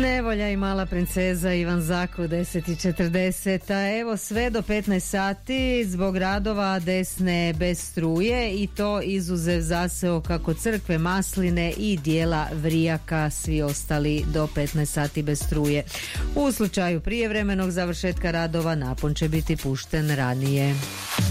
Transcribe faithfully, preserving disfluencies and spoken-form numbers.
Nevolja i Mala princeza, Ivan Zako, deset i četrdeset, a evo sve do petnaest sati zbog radova desne bez struje, i to izuzev zaseoka kod crkve Masline i dijela Vrijaka, svi ostali do petnaest sati bez struje. U slučaju prijevremenog završetka radova napon će biti pušten ranije.